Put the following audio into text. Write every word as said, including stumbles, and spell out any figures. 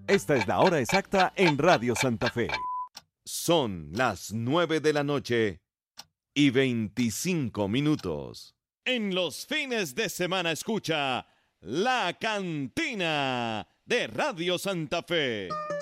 Esta es la hora exacta en Radio Santa Fe. Son las nueve de la noche y veinticinco minutos. En los fines de semana escucha La Cantina de Radio Santa Fe.